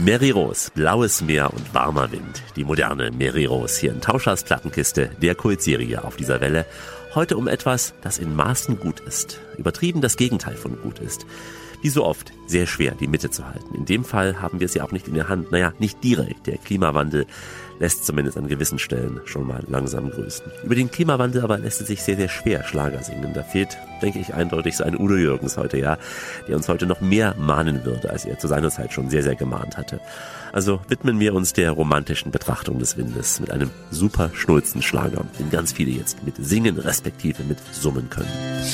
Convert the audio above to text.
Mary Rose, blaues Meer und warmer Wind. Die moderne Mary Rose hier in Tauschers Plattenkiste, der Kultserie auf dieser Welle. Heute um etwas, das in Maßen gut ist. Übertrieben das Gegenteil von gut ist. Wie so oft sehr schwer, die Mitte zu halten. In dem Fall haben wir sie auch nicht in der Hand. Naja, nicht direkt. Der Klimawandel lässt zumindest an gewissen Stellen schon mal langsam grüßen. Über den Klimawandel aber lässt es sich sehr, sehr schwer Schlager singen. Da fehlt, denke ich, eindeutig so ein Udo Jürgens heute, ja, der uns heute noch mehr mahnen würde, als er zu seiner Zeit schon sehr, sehr gemahnt hatte. Also widmen wir uns der romantischen Betrachtung des Windes mit einem super schnulzen Schlager, den ganz viele jetzt mit singen respektive mit summen können.